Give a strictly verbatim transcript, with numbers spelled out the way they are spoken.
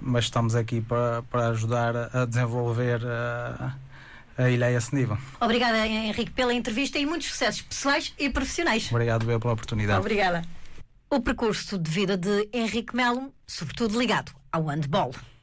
mas estamos aqui para, para ajudar a desenvolver a, a ilha a esse nível. Obrigada, Henrique, pela entrevista e muitos sucessos pessoais e profissionais. Obrigado eu pela oportunidade. Obrigada. O percurso de vida de Henrique Melo, sobretudo ligado ao handball.